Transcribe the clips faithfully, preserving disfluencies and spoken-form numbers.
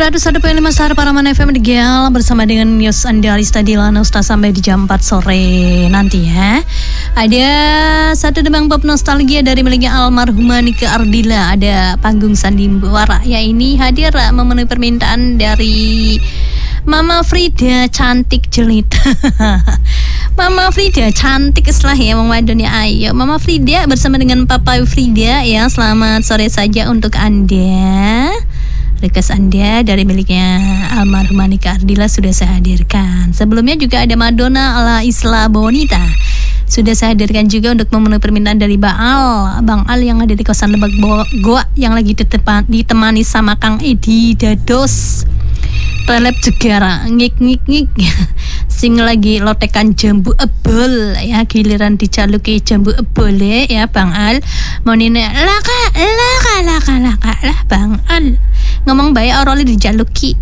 seratus satu koma lima Sahara Paraman F M di Gial bersama dengan Yos Andalis Tadilana Ustaz sampai di jam empat sore nanti ya. Ada satu demang pop nostalgia dari miliknya almarhumah Nika Ardila. Ada panggung sandiwara ya ini hadir memenuhi permintaan dari Mama Frida cantik jelit. Mama Frida cantik setelah ya Wong Wadonya ayo. Mama Frida bersama dengan Papa Frida ya. Selamat sore saja untuk Anda. Request Anda dari miliknya almarhumah Nika Ardila sudah saya hadirkan. Sebelumnya juga ada Madonna ala Isla Bonita. Sudah saya hadirkan juga untuk memenuhi permintaan dari Baal, Bang Al yang ada di kosan Lebak Goa yang lagi ditepan, ditemani sama Kang Edi Dados. Relep Jegara ngik ngik ngik sing lagi lotekan jambu ebol ya, giliran dicaluki jambu ebole ya Bang Al mau nene laka laka laka laka lah Bang Al ngomong baik orangnya dijaluki.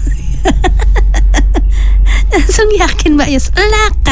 Langsung yakin Mbak Yus laka.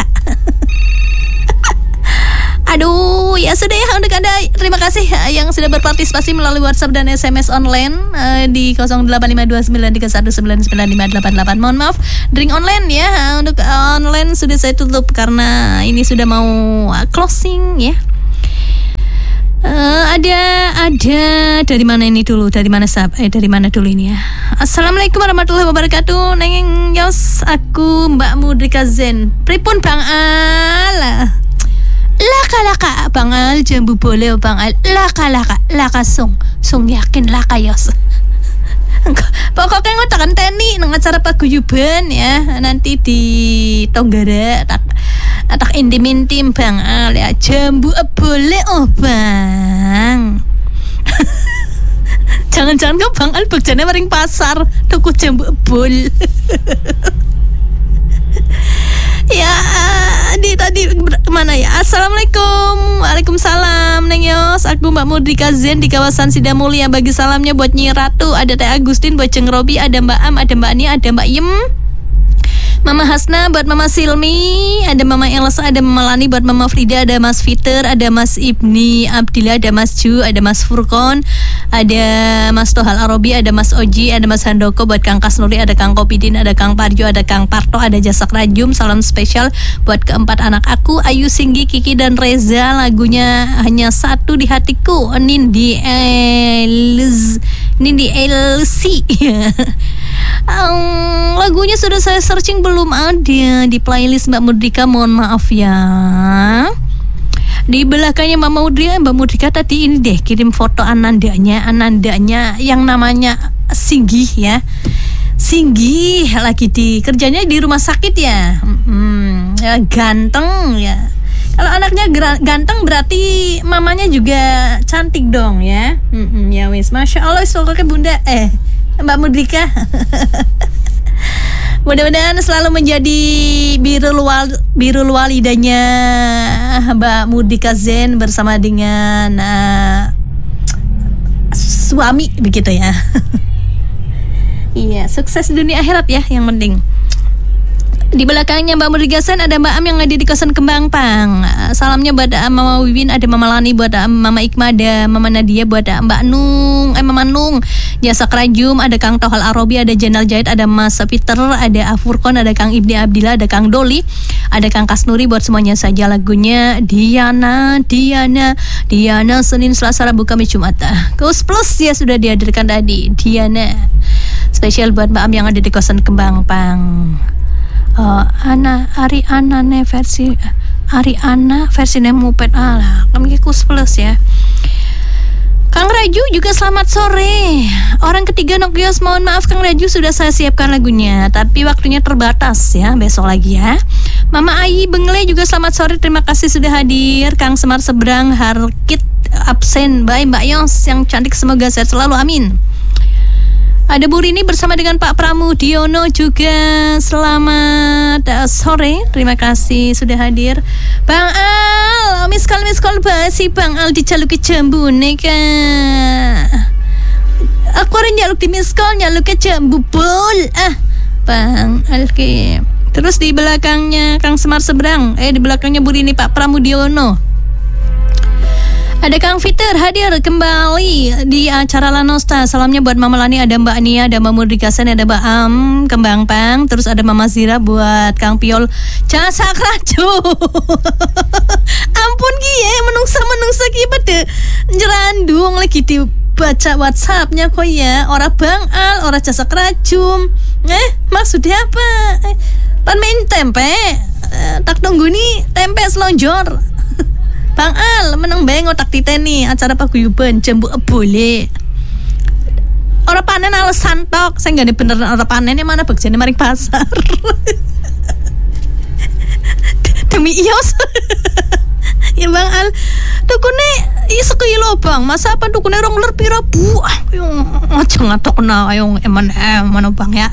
Aduh, ya sudah ya untuk Anda. Terima kasih yang sudah berpartisipasi melalui WhatsApp dan S M S online uh, di nol delapan lima dua sembilan tiga satu sembilan sembilan lima delapan delapan. Mohon maaf, drink online ya. Untuk online sudah saya tutup karena ini sudah mau uh, closing ya. Uh, ada ada dari mana ini dulu? Dari mana sab? Eh dari mana dulu ini ya? Assalamualaikum warahmatullahi wabarakatuh. Neng Yos, aku Mbak Mudrika Zen. Pripun Bang Al? Laka laka Bang Al jambu boleh Bang Al laka laka laka sung sung yakin laka Yos. Pokoknya ngotakan teni nang acara paguyuban ya nanti di Tonggara tak tak intim-intim Bang Al ya jambu boleh oh Bang. Jangan-jangan kau Bang Al begjane maring pasar tuku jambu bol. Ya di tadi mana ya? Assalamualaikum, waalaikumsalam Neng Yos, aku Mbak Mudrika Zen di kawasan Sidamulia. Bagi salamnya buat Nyi Ratu, ada Teh Agustin, buat Ceng Robi, ada Mbak Am, ada Mbak Ani, ada Mbak Yem, Mama Hasna, buat Mama Silmi, ada Mama Elsa, ada Mama Lani, buat Mama Frida, ada Mas Fiter, ada Mas Ibni Abdillah, ada Mas Ju, ada Mas Furkon, ada Mas Tohal Arobi, ada Mas Oji, ada Mas Handoko, buat Kang Kasnuri, ada Kang Kopidin, ada Kang Parjo, ada Kang Parto, ada Jasak Rajum. Salam spesial buat keempat anak aku, Ayu, Singgi, Kiki, dan Reza. Lagunya hanya satu di hatiku, Nindi Els Nindi Elsi. um, lagunya sudah saya searching belum ada di playlist Mbak Mudrika, mohon maaf ya. Di belakangnya Mbak Mudrika, Mbak Mudrika tadi ini deh kirim foto anandanya, anandanya yang namanya Singgi ya. Singgi lagi di kerjanya di rumah sakit ya. Hmm, ya ganteng ya. Kalau anaknya ganteng berarti mamanya juga cantik dong ya. Hmm, ya wis, masya Allah, pokoknya Bunda eh Mbak Mudrika. Mudah-mudahan selalu menjadi birul wal, birul walidanya Mbak Mudrika Zen bersama dengan uh, suami begitu ya. Iya, sukses dunia akhirat ya yang penting. Di belakangnya Mbak Mudrika Zen ada Mbak Am yang ada di kosan Kembang Pang. Salamnya buat Mama Wiwin, ada Mama Lani, buat Mama Ikma, ada Mama Nadia, buat Mbak Nung, eh Mama Nung, Jasa Kerajum, ada Kang Tohal Arobi, ada Jenal Jahit, ada Mas Peter, ada Afurkon, ada Kang Ibni Abdillah, ada Kang Doli, ada Kang Kasnuri. Buat semuanya saja lagunya Diana, Diana, Diana Senin, Selasa, Rabu, Kamis, Jumat. Kus Plus ya sudah dihadirkan tadi Diana. Spesial buat Mbak Am yang ada di kosan Kembang Pang. Uh, Ana Ari Ana ne versi Ari Ana versi Nemupet ala kami Kus Plus ya. Kang Raju juga selamat sore. Orang ketiga Nokios, mohon maaf Kang Raju sudah saya siapkan lagunya tapi waktunya terbatas ya, besok lagi ya. Mama Ayi Bengle juga selamat sore, terima kasih sudah hadir. Kang Semar Seberang Harkit absen. Bye Mbak Yos yang cantik, semoga sehat selalu, amin. Ada Bu Rini bersama dengan Pak Pramudiono juga selamat sore, terima kasih sudah hadir. Bang Al, miskal miskal basi Bang Al dicaluki jambu neka. Aku orang nyaluk di miskal nyaluk ke jambu bol ah Bang Al ke. Terus di belakangnya Kang Semar Seberang, eh di belakangnya Bu Rini Pak Pramudiono. Ada Kang Fiter hadir kembali di acara Lanosta. Salamnya buat Mama Lani, ada Mbak Nia, ada Mbak Murdikasan, ada Mbak Am Kembang Pang, terus ada Mama Zira buat Kang Piol Casak Racu. Ampun gie menungsa-menungsa ki pada jerandung lagi di baca WhatsAppnya kok ya. Orang Bang Al, orang Casak Racum. Eh, maksudnya apa? Eh, pan main tempe. Eh, tak tunggu nih tempe selonjor. Bang Al menang beng otak tite nih acara paguyuban jambu boleh. Orang panen alasan tok, saya nggak ada beneran orang panennya mana bagiannya maring pasar. Demi ios. Ya Bang Al, tukune iso kilo Bang, masa apa tukune rong ler pira bu? Ayo aja ngatok na, ayo eman eh mana Bang ya.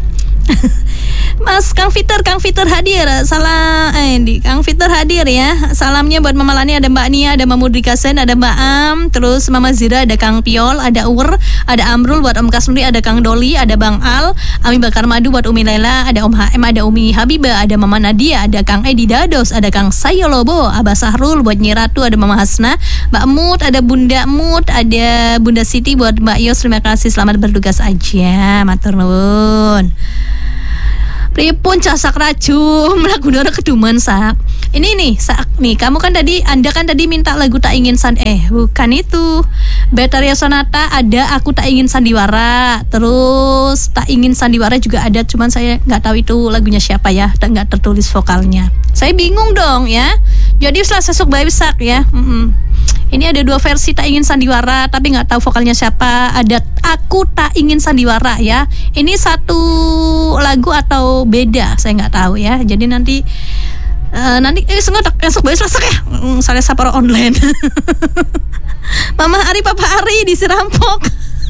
Mas Kang Fiter, Kang Fiter hadir. Salam eh di Kang Fiter hadir ya. Salamnya buat Mama Lani, ada Mbak Nia, ada Mbak Murdikasen, ada Mbak Am, terus Mama Zira, ada Kang Piol, ada Ur, ada Amrul buat Om Kasnuri, ada Kang Doli, ada Bang Al, Ami Bakar Madu buat Umi Lela, ada Om H M, ada Umi Habibah, ada Mama Nadia, ada Kang Edi Dados, ada Kang Sayolobo, Abah Sahrul buat Nyiratu, ada Mama Hasna, Mbak Mut, ada Bunda Mut, ada Bunda Siti buat Mbak Yos. Terima kasih, selamat bertugas aja. Matur nuwun. Pripun Casak Racum lagu dora keduman sak. Ini nih sak nih, kamu kan tadi Anda kan tadi minta lagu Tak Ingin San eh bukan itu. Betaria Sonata ada, Aku Tak Ingin Sandiwara. Terus Tak Ingin Sandiwara juga ada, cuman saya nggak tahu itu lagunya siapa ya, dan nggak tertulis vokalnya. Saya bingung dong ya. Jadi setelah sesuk bayi sak ya. Mm-mm. Ini ada dua versi Tak Ingin Sandiwara, tapi nggak tahu vokalnya siapa. Ada Aku Tak Ingin Sandiwara ya. Ini satu lagu atau beda, saya nggak tahu ya. Jadi nanti uh, nanti eh sengaja esok besok ya. Mm, saya saparo online. Mama Ari, Papa Ari diserampok.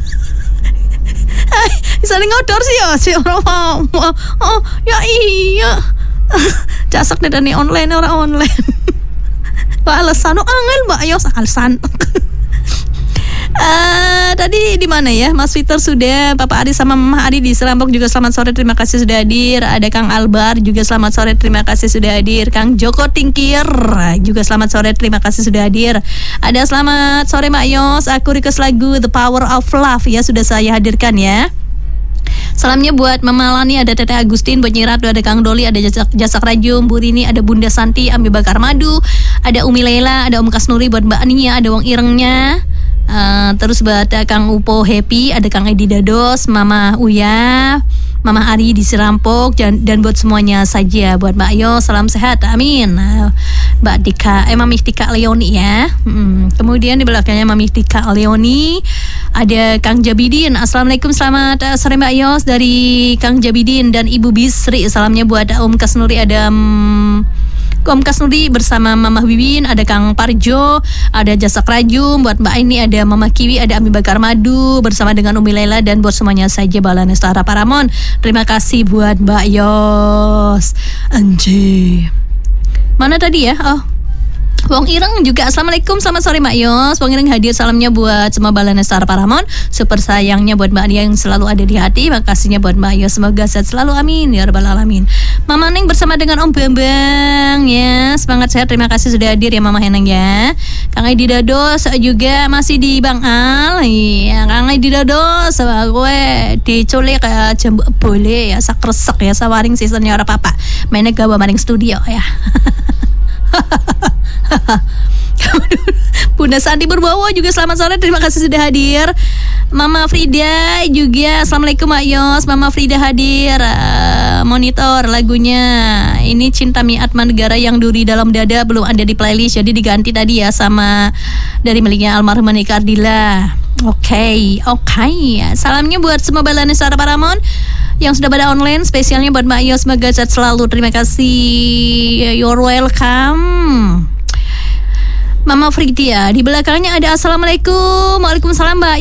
Hai, saling ngodor sih ya si orang mau. Oh ya iya. Casak dari online orang online. Pak alasan, oh angel Mbak Yos alasan. Uh, tadi di mana ya? Mas Peter sudah, Papa Ari sama Mama Ari di Serampok juga selamat sore, terima kasih sudah hadir. Ada Kang Albar juga selamat sore, terima kasih sudah hadir. Kang Joko Tingkir juga selamat sore, terima kasih sudah hadir. Ada selamat sore Mak Yos, aku request lagu The Power of Love ya, sudah saya hadirkan ya. Salamnya buat Mama Lani, ada Teteh Agustin, buat Nyiratu, ada Kang Doli, ada Jasak, Jasak Rajum, Bu Rini, ada Bunda Santi, Ami Bakar Madu, ada Umi Lela, ada Om Kasnuri, buat Mbak Ania, ada Wong Irengnya, uh, terus buat Kang Upo Happy, ada Kang Edi Dados, Mama Uya, Mama Ari di Serampok, dan, dan buat semuanya saja, buat Mbak Yo, salam sehat, amin. Nah, Mbak Tika, eh Mami Tika Leoni ya. Hmm, kemudian di belakangnya Mami Tika Leoni, ada Kang Jabidin. Assalamualaikum, selamat sore Mbak Yos dari Kang Jabidin dan Ibu Bisri. Salamnya buat Om Kasnuri, ada um, Om Kasnuri bersama Mama Wiwin, ada Kang Parjo, ada Jasak Rajum, buat Mbak ini ada Mama Kiwi, ada Ami Bakar Madu bersama dengan Umi Lela, dan buat semuanya saja Balanestara Paramon. Terima kasih buat Mbak Yos. Anjir. Mana tadi ya? Oh, Wong Ireng juga. Assalamualaikum, selamat sore Mbak Yos. Wong Ireng hadir, salamnya buat semua Balanestara Paramon. Super sayangnya buat Mbak Nia yang selalu ada di hati. Makasihnya buat Mbak Yos, semoga sehat selalu, amin ya rabbal alamin. Mama Neng bersama dengan Om Bambang ya, semangat sehat, terima kasih sudah hadir ya Mama Heneng ya. Kang Edi Dados juga masih di Bang Al. Iya, Kang Edi Dados gue diculik kayak jambu boleh ya, sakresek ya, sawaring seasonnya ora papa. Mainnya gawa maring studio ya. Bunda Santi Berbowo juga selamat sore, terima kasih sudah hadir. Mama Frida juga, assalamualaikum Mak Yos. Mama Frida hadir, uh, monitor lagunya ini Cinta Miat Manegara yang Duri Dalam Dada belum ada di playlist, jadi diganti tadi ya sama dari miliknya almarhum Nika Ardila. Oke, okay, oke. Okay. Salamnya buat semua Balanestara Paramon yang sudah pada online, spesialnya buat Mbak Yos, semoga sehat selalu. Terima kasih. You're welcome. Mama Fridia di belakangnya ada assalamualaikum, waalaikumsalam Mbak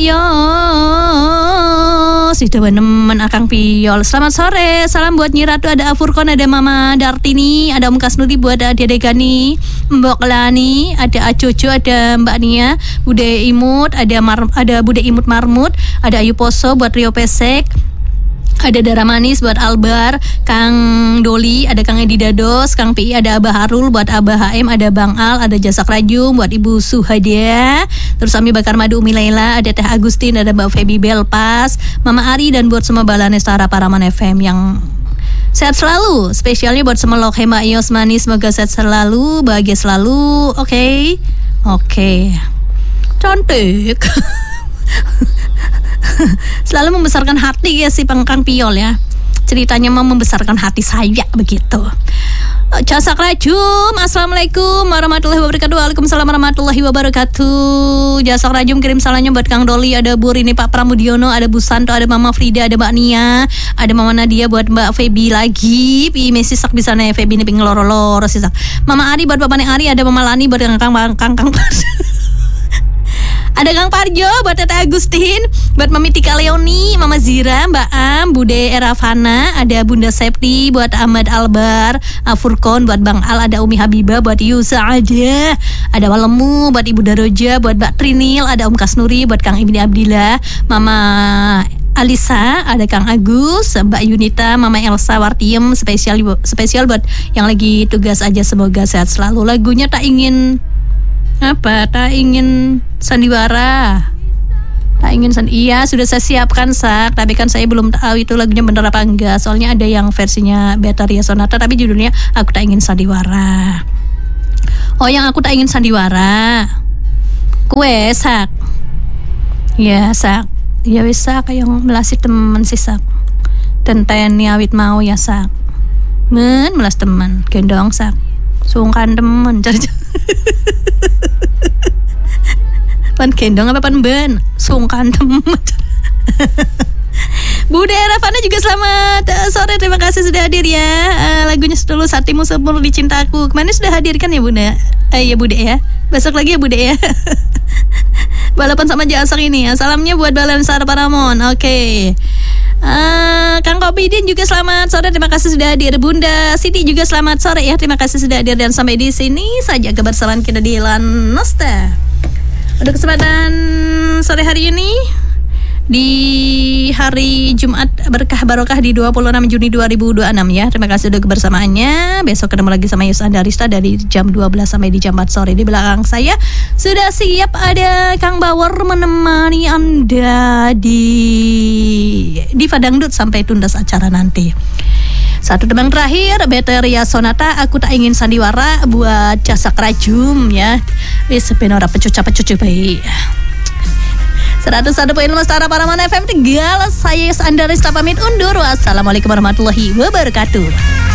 Yos. Sudah benemen Akang Piol. Selamat sore, salam buat Nyiratu, ada Afurkon, ada Mama Dartini, ada Om Kasnuri, buat Dede Gani, Mbok Lani, ada Ajojo, ada Mbak Nia, Bude Imut, ada Mar, ada Bude Imut Marmut, ada Ayu Poso buat Rio Pesek. Ada darah manis buat Albar, Kang Doli, ada Kang Edi Dados, Kang P I, ada Abah Harul buat Abah H M, ada Bang Al, ada Jasak Rajum buat Ibu Suhadia. Terus Ami Bakar Madu Umi Laila, ada Teh Agustin, ada Mbak Feby Belpas, Mama Ari, dan buat semua Balanestara Paraman F M yang sehat selalu. Spesialnya buat semua Lok Hema Ios Manis, semoga sehat selalu, bahagia selalu. Oke, okay. Oke, okay. Cantik. Selalu membesarkan hati ya si Kang Piol ya. Ceritanya mau membesarkan hati saya begitu. Jasak Rajum, Assalamualaikum warahmatullahi wabarakatuh. Waalaikumsalam warahmatullahi wabarakatuh. Jasak Rajum kirim salamnya buat Kang Doli, ada Bu Rini, Pak Pramudiono, ada Bu Santo, ada Mama Frida, ada Mbak Nia, ada Mama Nadia, buat Mbak Feby lagi. Pi Messi sak bisa nih Feby nih pinggeloro-loro sisak. Mama Ari buat Bapak Nek Ari, ada Mama Lani buat Kang Kang Kang Kang. Ada Kang Parjo buat Tete Agustin, buat Mami Tika Leoni, Mama Zira, Mbak Am, Bude Eravana, ada Bunda Septi buat Ahmad Albar, Furkon buat Bang Al, ada Umi Habibah buat Yusa aja, ada Walemu buat Ibu Daroja, buat Mbak Trinil, ada Om Kasnuri buat Kang Ibni Abdillah, Mama Alisa, ada Kang Agus, Mbak Yunita, Mama Elsa Wartiem, spesial spesial buat yang lagi tugas aja, semoga sehat selalu. Lagunya tak ingin apa? Tak ingin sandiwara. Tak ingin sandi. Iya, sudah saya siapkan Sak, tapi kan saya belum tahu itu lagunya bener apa enggak. Soalnya ada yang versinya Betaria Sonata, tapi judulnya Aku Tak Ingin Sandiwara. Oh, yang Aku Tak Ingin Sandiwara. Kue Sak. Ya Sak. Ya wis Sak, yang melasi temen sih Sak. Tenten awit mau ya Sak. Men melas temen, gendong Sak. Sungkan temen. Pan gendong apa pan ben? Sungkan temen. Bude Ravana juga selamat sore, terima kasih sudah hadir ya. Uh, lagunya Setulus Hatimu Semur di Cintaku. Kemarin sudah hadir kan ya Bunda? Eh ya Bude ya. Besok lagi ya Bude ya. Balapan sama Jasak ini ya. Salamnya buat Balanestara Paramon. Oke. Okay. Uh, Kang Kopidin juga selamat sore, terima kasih sudah hadir. Bunda Siti juga selamat sore ya, terima kasih sudah hadir. Dan sampai di sini saja kebersamaan kita di Lanasta. Untuk kesempatan sore hari ini di hari Jumat berkah barokah di dua puluh enam Juni dua ribu dua puluh enam ya. Terima kasih sudah kebersamaannya. Besok ketemu lagi sama Yus Andarista dari jam dua belas sampai di jam empat sore. Di belakang saya sudah siap ada Kang Bawor menemani Anda di di Fadangdut sampai tuntas acara nanti. Satu tembang terakhir, Betaria Sonata, Aku Tak Ingin Sandiwara buat Jasak Rajum ya. Wis penora pecuca-pecuca baik. seratus satu poin lima Setara Paraman F M Tegal. Saya Yus Andarista pamit undur. Wassalamualaikum warahmatullahi wabarakatuh.